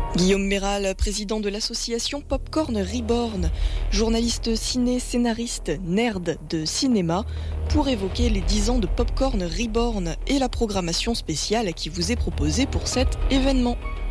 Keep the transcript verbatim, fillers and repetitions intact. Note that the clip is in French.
Guillaume Méral, président de l'association Popcorn Reborn, journaliste ciné-scénariste nerd de cinéma, pour évoquer les dix ans de Popcorn Reborn et la programmation spéciale qui vous est proposée pour cet événement.